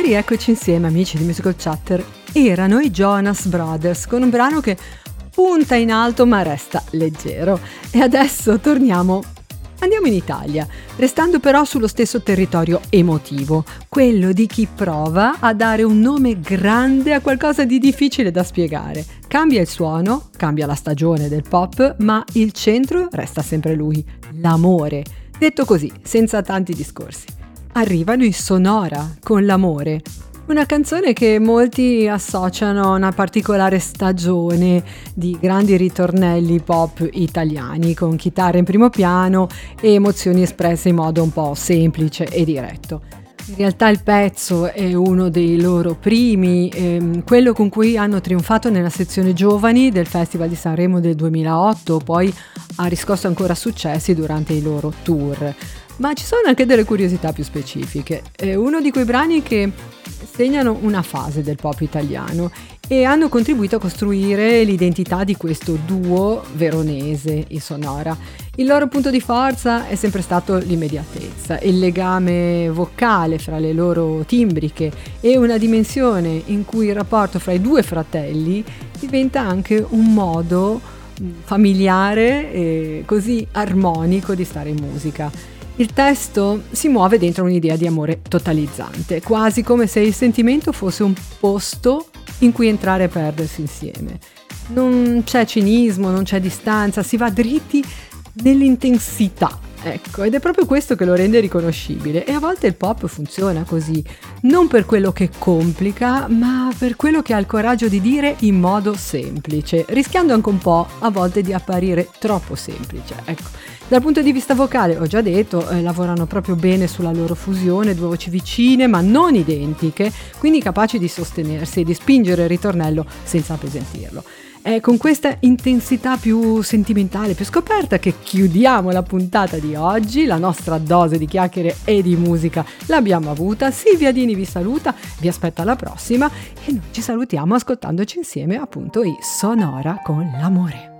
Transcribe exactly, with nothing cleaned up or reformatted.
rieccoci insieme, amici di Musical Chatter. Erano i Jonas Brothers con un brano che punta in alto ma resta leggero. E adesso torniamo, andiamo in Italia, restando però sullo stesso territorio emotivo, quello di chi prova a dare un nome grande a qualcosa di difficile da spiegare. Cambia il suono, cambia la stagione del pop, ma il centro resta sempre lui, l'amore. Detto così, senza tanti discorsi. Arrivano i Sonora con L'amore, una canzone che molti associano a una particolare stagione di grandi ritornelli pop italiani, con chitarra in primo piano e emozioni espresse in modo un po' semplice e diretto. In realtà il pezzo è uno dei loro primi, ehm, quello con cui hanno trionfato nella sezione giovani del Festival di Sanremo del duemilaotto, poi ha riscosso ancora successi durante i loro tour. Ma ci sono anche delle curiosità più specifiche. È uno di quei brani che segnano una fase del pop italiano e hanno contribuito a costruire l'identità di questo duo veronese, i Sonora. Il loro punto di forza è sempre stato l'immediatezza, il legame vocale fra le loro timbriche e una dimensione in cui il rapporto fra i due fratelli diventa anche un modo familiare e così armonico di stare in musica. Il testo si muove dentro un'idea di amore totalizzante, quasi come se il sentimento fosse un posto in cui entrare e perdersi insieme. Non c'è cinismo, non c'è distanza, si va dritti nell'intensità, ecco, ed è proprio questo che lo rende riconoscibile. E a volte il pop funziona così, non per quello che complica, ma per quello che ha il coraggio di dire in modo semplice, rischiando anche un po' a volte di apparire troppo semplice, ecco. Dal punto di vista vocale, ho già detto, eh, lavorano proprio bene sulla loro fusione, due voci vicine ma non identiche, quindi capaci di sostenersi e di spingere il ritornello senza appesantirlo. È con questa intensità più sentimentale, più scoperta che chiudiamo la puntata di oggi. La nostra dose di chiacchiere e di musica l'abbiamo avuta. Silvia Dini vi saluta, vi aspetta alla prossima e noi ci salutiamo ascoltandoci insieme appunto i Sonora con L'amore.